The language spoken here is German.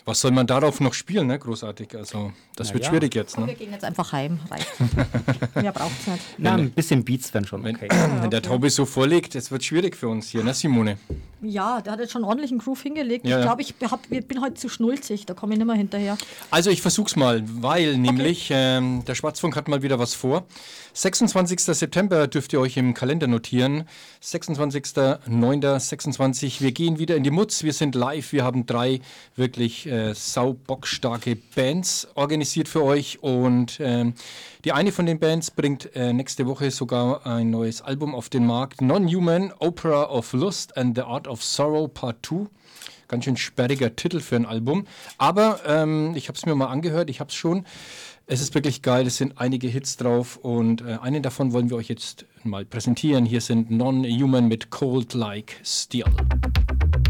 Was soll man darauf noch spielen, ne? Großartig. Also, das wird schwierig jetzt. Wir Ne? gehen jetzt einfach heim. Reicht. Mehr braucht es nicht. Na, ein bisschen Beats wären schon okay. Wenn der Taube so vorlegt, es wird schwierig für uns hier, ne, Simone? Ja, der hat jetzt schon ordentlich einen Groove hingelegt. Ja, Ich glaube, ich bin heute zu schnulzig. Da komme ich nicht mehr hinterher. Also ich versuch's mal, weil nämlich der Schwarzfunk hat mal wieder was vor. 26. September dürft ihr euch im Kalender notieren. 26.09.26. Wir gehen wieder in die Mutz. Wir sind live. Wir haben 3 wirklich saubockstarke Bands organisiert für euch. Und die eine von den Bands bringt nächste Woche sogar ein neues Album auf den Markt. Non-Human, Opera of Lust and the Art of Sorrow Part 2. Ganz schön sperriger Titel für ein Album. Aber ich habe es mir mal angehört, ich habe es schon. Es ist wirklich geil, es sind einige Hits drauf und einen davon wollen wir euch jetzt mal präsentieren. Hier sind Non-Human mit Cold Like Steel.